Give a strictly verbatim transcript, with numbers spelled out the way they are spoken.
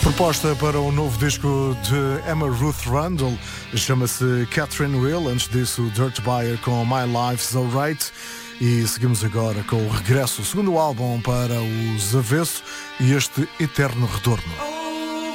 Proposta para o novo disco de Emma Ruth Rundle, chama-se Catherine Will. Antes disso, Dirt Buyer com My Life's Alright. E seguimos agora com o regresso, o segundo álbum para os Avesso e este Eterno Retorno.